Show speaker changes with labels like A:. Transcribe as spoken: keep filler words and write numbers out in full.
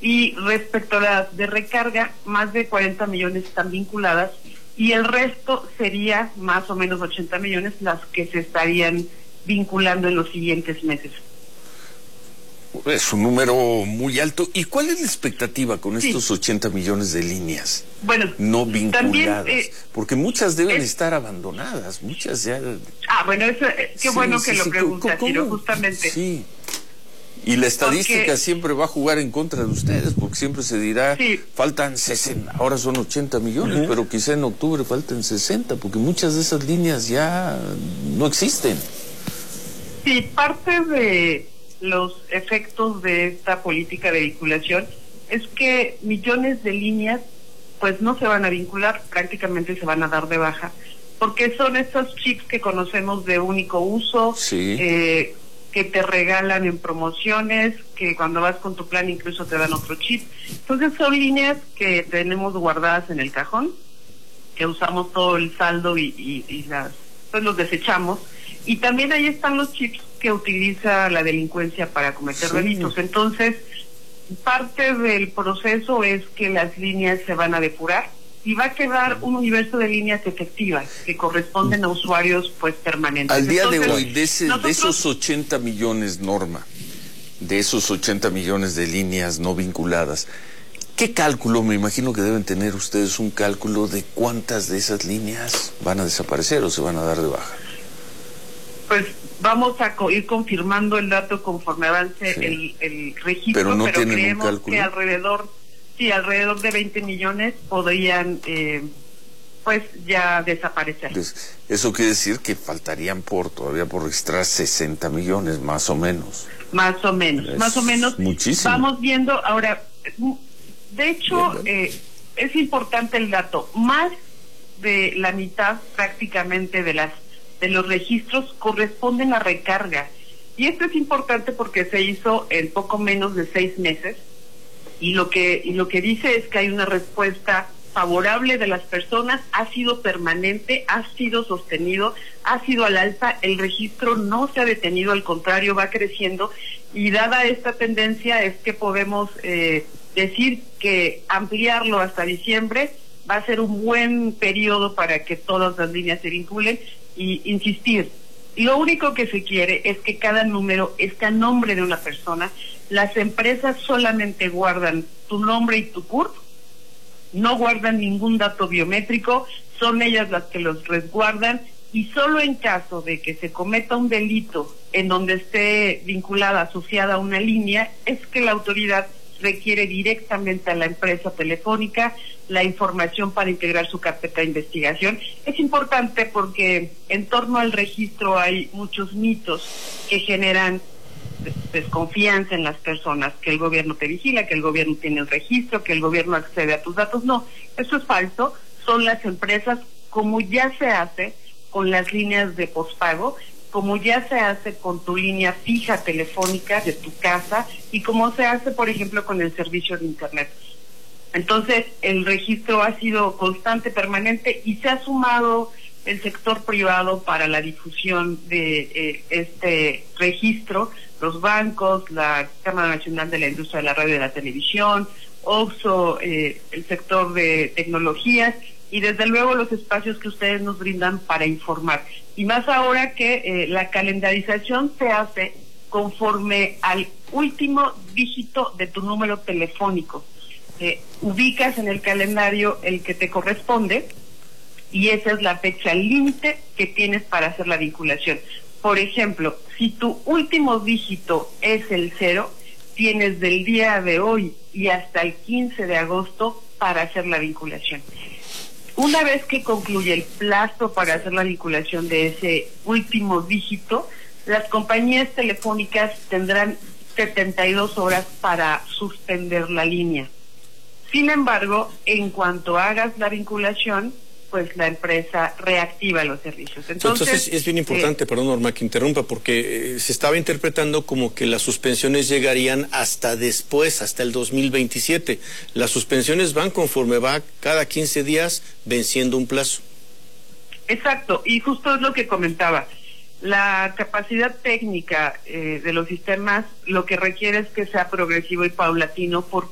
A: Y respecto a las de recarga, más de cuarenta millones están vinculadas y el resto sería más o menos ochenta millones las que se estarían vinculando en los siguientes meses.
B: Es un número muy alto. ¿Y cuál es la expectativa con sí. estos ochenta millones de líneas
A: bueno,
B: no vinculadas?
A: También, eh,
B: Porque muchas deben
A: es...
B: estar abandonadas, muchas ya...
A: Ah, bueno, eso, qué sí, bueno que sí, lo sí. preguntas, Ciro, justamente.
B: Sí. Y la estadística porque... siempre va a jugar en contra de ustedes, porque siempre se dirá, sí. faltan sesenta, ahora son ochenta millones, uh-huh. pero quizá en octubre faltan sesenta, porque muchas de esas líneas ya no existen.
A: Sí, parte de los efectos de esta política de vinculación es que millones de líneas pues no se van a vincular, prácticamente se van a dar de baja, porque son estos chips que conocemos de único uso,
B: sí.
A: eh, que te regalan en promociones, que cuando vas con tu plan incluso te dan otro chip. Entonces son líneas que tenemos guardadas en el cajón, que usamos todo el saldo y, y, y las, pues los desechamos. Y también ahí están los chips que utiliza la delincuencia para cometer sí. delitos. Entonces, parte del proceso es que las líneas se van a depurar y va a quedar un universo de líneas efectivas que corresponden a usuarios pues permanentes.
B: Al día
A: Entonces,
B: de hoy, de, ese,
A: nosotros...
B: de esos ochenta millones, Norma, de esos ochenta millones de líneas no vinculadas, ¿qué cálculo? Me imagino que deben tener ustedes un cálculo de cuántas de esas líneas van a desaparecer o se van a dar de baja.
A: Pues vamos a co ir confirmando el dato conforme avance sí. el, el registro,
B: pero, no
A: pero creemos
B: un
A: que alrededor, sí, alrededor de veinte millones podrían, eh, pues, ya desaparecer.
B: Entonces, eso quiere decir que faltarían por todavía por registrar sesenta millones, más o menos.
A: Más o menos, es más o menos.
B: Muchísimo.
A: Vamos viendo ahora, de hecho, bien, bien. Eh, es importante el dato, más de la mitad prácticamente de las de los registros corresponden a recarga. Y esto es importante porque se hizo en poco menos de seis meses y lo que y lo que dice es que hay una respuesta favorable de las personas, ha sido permanente, ha sido sostenido, ha sido al alza, el registro no se ha detenido, al contrario, va creciendo y dada esta tendencia es que podemos eh, decir que ampliarlo hasta diciembre va a ser un buen periodo para que todas las líneas se vinculen. Y insistir, lo único que se quiere es que cada número esté a nombre de una persona. Las empresas solamente guardan tu nombre y tu C U R P, no guardan ningún dato biométrico, son ellas las que los resguardan y solo en caso de que se cometa un delito en donde esté vinculada, asociada a una línea, es que la autoridad requiere directamente a la empresa telefónica la información para integrar su carpeta de investigación. Es importante porque en torno al registro hay muchos mitos que generan desconfianza en las personas, que el gobierno te vigila, que el gobierno tiene el registro, que el gobierno accede a tus datos. No, eso es falso. Son las empresas, como ya se hace con las líneas de pospago, como ya se hace con tu línea fija telefónica de tu casa y como se hace, por ejemplo, con el servicio de Internet. Entonces, el registro ha sido constante, permanente y se ha sumado el sector privado para la difusión de eh, este registro, los bancos, la Cámara Nacional de la Industria de la Radio y de la Televisión, OXXO, eh, el sector de tecnologías y desde luego los espacios que ustedes nos brindan para informar. Y más ahora que eh, la calendarización se hace conforme al último dígito de tu número telefónico. Eh, ubicas en el calendario el que te corresponde y esa es la fecha límite que tienes para hacer la vinculación. Por ejemplo, si tu último dígito es el cero, tienes del día de hoy y hasta el quince de agosto para hacer la vinculación. Una vez que concluye el plazo para hacer la vinculación de ese último dígito, las compañías telefónicas tendrán setenta y dos horas para suspender la línea. Sin embargo, en cuanto hagas la vinculación, pues la empresa reactiva los servicios. Entonces,
C: Entonces es bien importante, eh, perdón Norma que interrumpa, porque eh, se estaba interpretando como que las suspensiones llegarían hasta después, hasta el dos mil veintisiete. Las suspensiones van conforme va cada quince días venciendo un plazo.
A: Exacto, y justo es lo que comentaba. La capacidad técnica eh, de los sistemas lo que requiere es que sea progresivo y paulatino, porque